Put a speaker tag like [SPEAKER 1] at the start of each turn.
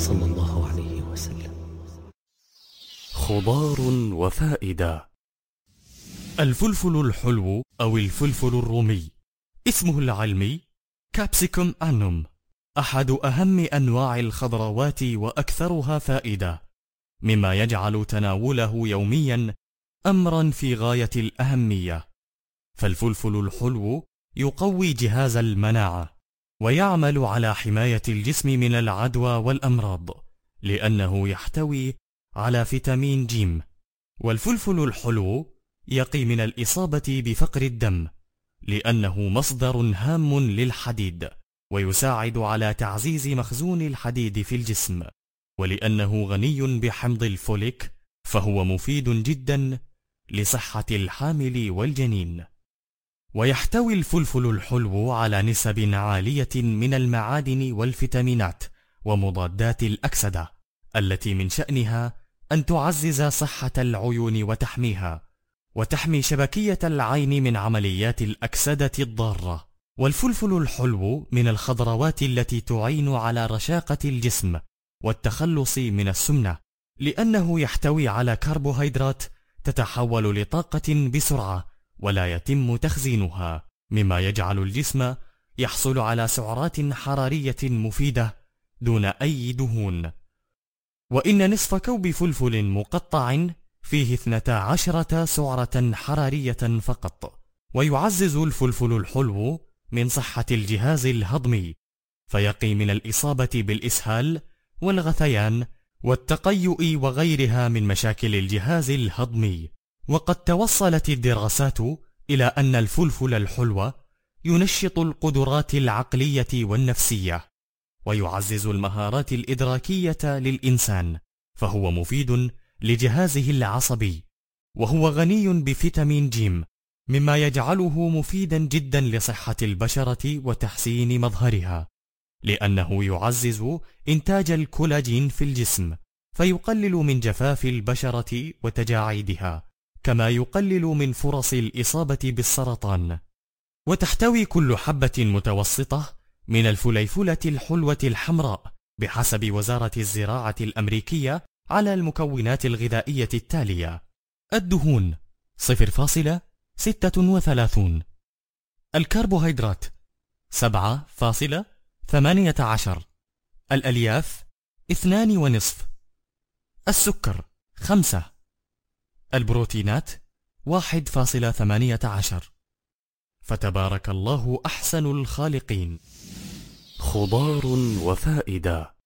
[SPEAKER 1] صلى الله عليه وسلم. خضار وفائدة. الفلفل الحلو أو الفلفل الرومي اسمه العلمي كابسيكوم أنوم، أحد أهم أنواع الخضروات وأكثرها فائدة، مما يجعل تناوله يوميا أمرا في غاية الأهمية. فالفلفل الحلو يقوي جهاز المناعة ويعمل على حماية الجسم من العدوى والأمراض، لأنه يحتوي على فيتامين ج. والفلفل الحلو يقي من الإصابة بفقر الدم، لأنه مصدر هام للحديد ويساعد على تعزيز مخزون الحديد في الجسم. ولأنه غني بحمض الفوليك فهو مفيد جدا لصحة الحامل والجنين. ويحتوي الفلفل الحلو على نسب عالية من المعادن والفيتامينات ومضادات الأكسدة، التي من شأنها أن تعزز صحة العيون وتحميها، وتحمي شبكية العين من عمليات الأكسدة الضارة. والفلفل الحلو من الخضروات التي تعين على رشاقة الجسم والتخلص من السمنة، لأنه يحتوي على كربوهيدرات تتحول لطاقة بسرعة ولا يتم تخزينها، مما يجعل الجسم يحصل على سعرات حرارية مفيدة دون أي دهون. وإن نصف كوب فلفل مقطع فيه 12 سعرة حرارية فقط. ويعزز الفلفل الحلو من صحة الجهاز الهضمي، فيقي من الإصابة بالإسهال والغثيان والتقيؤ وغيرها من مشاكل الجهاز الهضمي. وقد توصلت الدراسات إلى أن الفلفل الحلو ينشط القدرات العقلية والنفسية، ويعزز المهارات الإدراكية للإنسان، فهو مفيد لجهازه العصبي، وهو غني بفيتامين ج، مما يجعله مفيدا جدا لصحة البشرة وتحسين مظهرها، لأنه يعزز إنتاج الكولاجين في الجسم، فيقلل من جفاف البشرة وتجاعيدها، كما يقلل من فرص الإصابة بالسرطان. وتحتوي كل حبة متوسطة من الفليفلة الحلوة الحمراء بحسب وزارة الزراعة الأمريكية على المكونات الغذائية التالية: الدهون 0.36، الكربوهيدرات 7.18، الألياف 2.5، السكر 5، البروتينات 1.18. فتبارك الله أحسن الخالقين. خضار وفائدة.